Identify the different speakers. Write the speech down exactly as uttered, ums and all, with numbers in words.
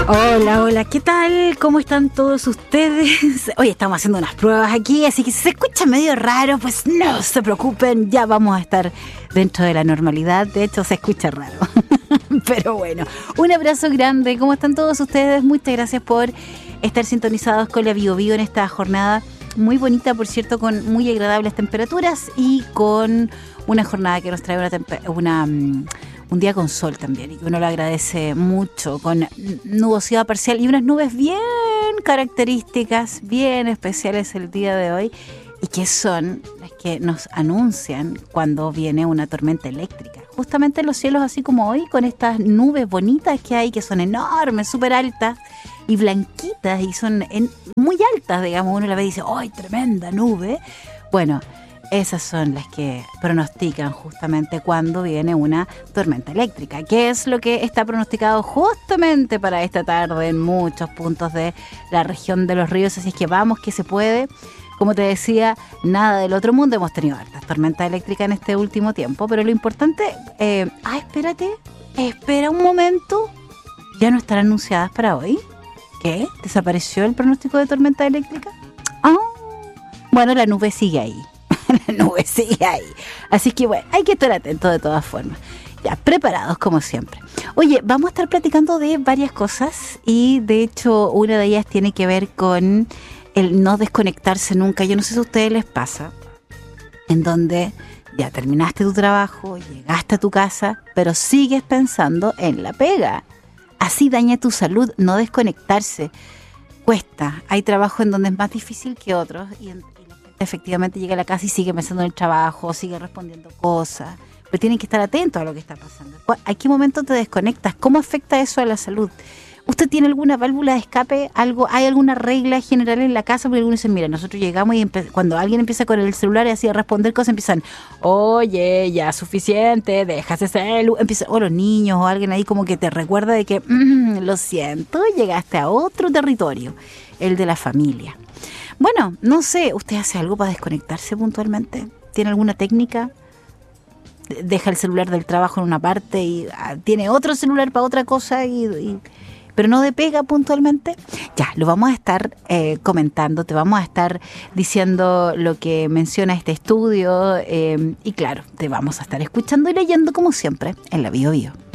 Speaker 1: Hola, hola, ¿qué tal? ¿Cómo están todos ustedes? Hoy estamos haciendo unas pruebas aquí, así que si se escucha medio raro, pues no se preocupen, ya vamos a estar dentro de la normalidad. De hecho, se escucha raro. Pero bueno, un abrazo grande. ¿Cómo están todos ustedes? Muchas gracias por estar sintonizados con la Bio Bio en esta jornada muy bonita, por cierto, con muy agradables temperaturas y con una jornada que nos trae una, temper- una um, un día con sol también, y que uno lo agradece mucho, con nubosidad parcial y unas nubes bien características, bien especiales el día de hoy, y que son las que nos anuncian cuando viene una tormenta eléctrica. Justamente en los cielos, así como hoy, con estas nubes bonitas que hay, que son enormes, súper altas y blanquitas, y son en, muy altas, digamos, uno la ve y dice, ¡ay, tremenda nube! Bueno, esas son las que pronostican justamente cuando viene una tormenta eléctrica, que es lo que está pronosticado justamente para esta tarde en muchos puntos de la región de los ríos. Así es que vamos, que se puede. Como te decía, nada del otro mundo. Hemos tenido hartas tormentas eléctricas en este último tiempo, pero lo importante... Eh, ah, espérate, espera un momento. ¿Ya no están anunciadas para hoy? ¿Qué? ¿Desapareció el pronóstico de tormenta eléctrica? Ah, bueno, la nube sigue ahí. La nube sigue ahí. Así que bueno, hay que estar atentos de todas formas. Ya, preparados como siempre. Oye, vamos a estar platicando de varias cosas y de hecho una de ellas tiene que ver con el no desconectarse nunca. Yo no sé si a ustedes les pasa, en donde ya terminaste tu trabajo, llegaste a tu casa, pero sigues pensando en la pega. Así daña tu salud, no desconectarse. Cuesta. Hay trabajo en donde es más difícil que otros y en efectivamente llega a la casa y sigue pensando en el trabajo, sigue respondiendo cosas, pero tienen que estar atentos a lo que está pasando. ¿A qué momento te desconectas? ¿Cómo afecta eso a la salud? ¿Usted tiene alguna válvula de escape? ¿Algo? ¿Hay alguna regla general en la casa? Porque algunos dicen, mira, nosotros llegamos y empe- cuando alguien empieza con el celular y así a responder cosas, empiezan, oye, ya suficiente, deja ese celu. Empieza, o los niños o alguien ahí como que te recuerda de que, mmm, lo siento, llegaste a otro territorio, el de la familia. Bueno, no sé, ¿usted hace algo para desconectarse puntualmente? ¿Tiene alguna técnica? Deja el celular del trabajo en una parte y ah, tiene otro celular para otra cosa, y, y, pero no de pega puntualmente. Ya, lo vamos a estar eh, comentando, te vamos a estar diciendo lo que menciona este estudio eh, y claro, te vamos a estar escuchando y leyendo como siempre en la Bio Bio.